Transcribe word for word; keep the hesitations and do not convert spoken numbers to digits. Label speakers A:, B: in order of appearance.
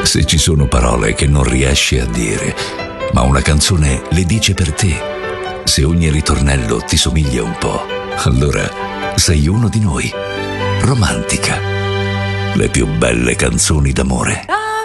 A: Se ci sono parole che non riesci a dire, ma una canzone le dice per te, se ogni ritornello ti somiglia un po', allora sei uno di noi. Romantica. Le più belle canzoni d'amore.